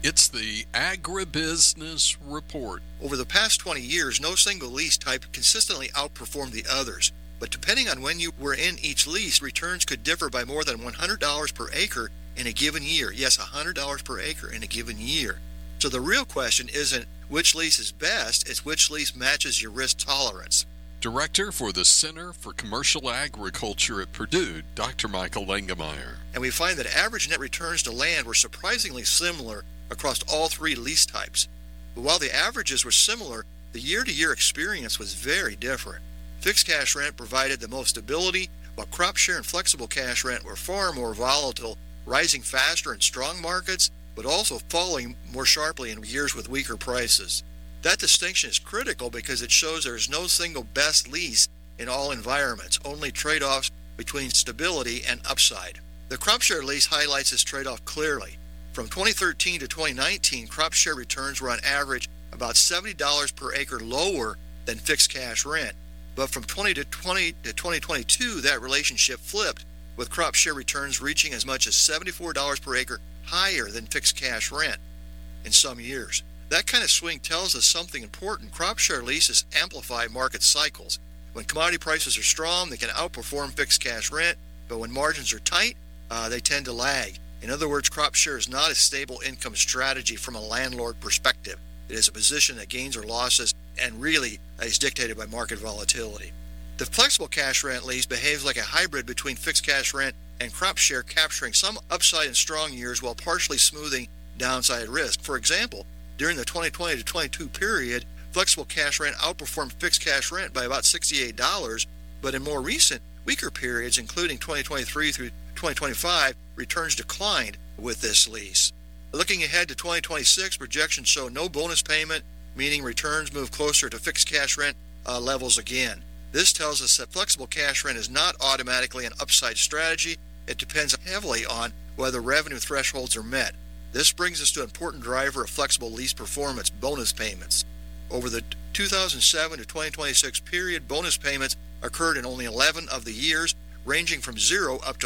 It's the Agribusiness Report. Over the past 20 years, no single lease type consistently outperformed the others. But depending on when you were in each lease, returns could differ by more than $100 per acre in a given year. Yes, $100 per acre in a given year. So the real question isn't which lease is best, it's which lease matches your risk tolerance. Director for the Center for Commercial Agriculture at Purdue, Dr. Michael Langemeier. And we find that average net returns to land were surprisingly similar across all three lease types. But while the averages were similar, the year-to-year experience was very different. Fixed cash rent provided the most stability, while crop share and flexible cash rent were far more volatile, rising faster in strong markets, but also falling more sharply in years with weaker prices. That distinction is critical because it shows there is no single best lease in all environments, only trade-offs between stability and upside. The crop share lease highlights this trade-off clearly. From 2013 to 2019, crop share returns were on average about $70 per acre lower than fixed cash rent. But from 2020 to 2022, that relationship flipped, with crop share returns reaching as much as $74 per acre higher than fixed cash rent in some years. That kind of swing tells us something important. Crop share leases amplify market cycles. When commodity prices are strong, they can outperform fixed cash rent, but when margins are tight, they tend to lag. In other words, crop share is not a stable income strategy from a landlord perspective. It is a position that gains or losses and really is dictated by market volatility. The flexible cash rent lease behaves like a hybrid between fixed cash rent and crop share, capturing some upside in strong years while partially smoothing downside risk. For example, during the 2020 to 22 period, flexible cash rent outperformed fixed cash rent by about $68, but in more recent, weaker periods, including 2023 through 2025, returns declined with this lease. Looking ahead to 2026, projections show no bonus payment, meaning returns move closer to fixed cash rent levels again. This tells us that flexible cash rent is not automatically an upside strategy. It depends heavily on whether revenue thresholds are met. This brings us to an important driver of flexible lease performance, bonus payments. Over the 2007 to 2026 period, bonus payments occurred in only 11 of the years, ranging from $0 up to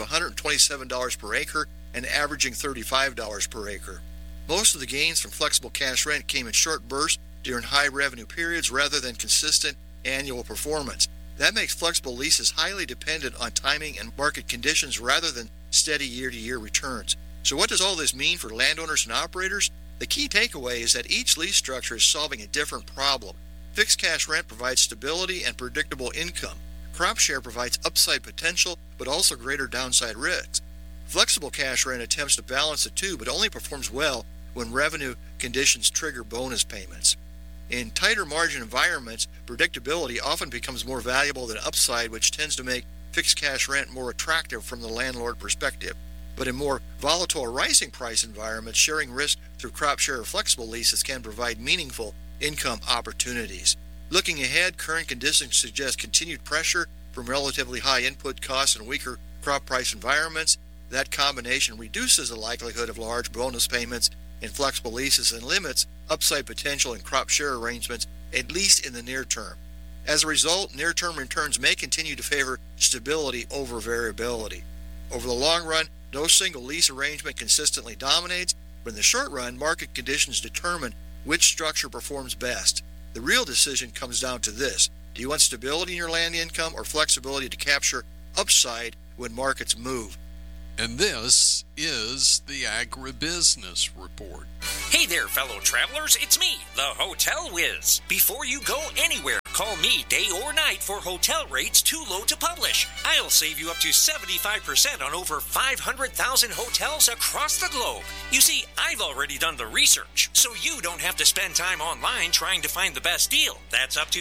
$127 per acre and averaging $35 per acre. Most of the gains from flexible cash rent came in short bursts during high revenue periods rather than consistent annual performance. That makes flexible leases highly dependent on timing and market conditions rather than steady year-to-year returns. So what does all this mean for landowners and operators? The key takeaway is that each lease structure is solving a different problem. Fixed cash rent provides stability and predictable income. Crop share provides upside potential, but also greater downside risks. Flexible cash rent attempts to balance the two, but only performs well when revenue conditions trigger bonus payments. In tighter margin environments, predictability often becomes more valuable than upside, which tends to make fixed cash rent more attractive from the landlord perspective. But in more volatile rising price environments, sharing risk through crop share or flexible leases can provide meaningful income opportunities. Looking ahead, current conditions suggest continued pressure from relatively high input costs and weaker crop price environments. That combination reduces the likelihood of large bonus payments in flexible leases and limits upside potential in crop share arrangements, at least in the near term. As a result, near-term returns may continue to favor stability over variability. Over the long run, no single lease arrangement consistently dominates, but in the short run, market conditions determine which structure performs best. The real decision comes down to this: do you want stability in your land income or flexibility to capture upside when markets move? And this is the Agribusiness Report. Hey there, fellow travelers. It's me, the Hotel Whiz. Before you go anywhere, call me day or night for hotel rates too low to publish. I'll save you up to 75% on over 500,000 hotels across the globe. You see, I've already done the research, so you don't have to spend time online trying to find the best deal. That's up to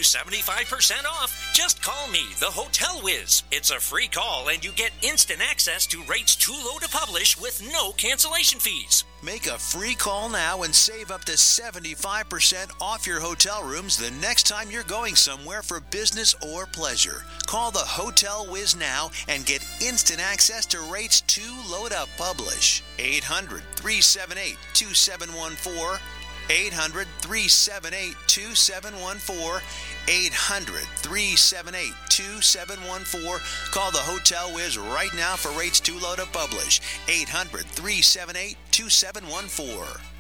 75% off. Just call me, the Hotel Whiz. It's a free call, and you get instant access to rates too low to publish with no cancellation fees. Make a free call now and save up to 75% off your hotel rooms the next time you're going somewhere for business or pleasure. Call the Hotel Whiz now and get instant access to rates too low to publish. 800-378-2714. 800-378-2714. 800-378-2714. Call the Hotel Whiz right now for rates too low to publish. 800-378-2714.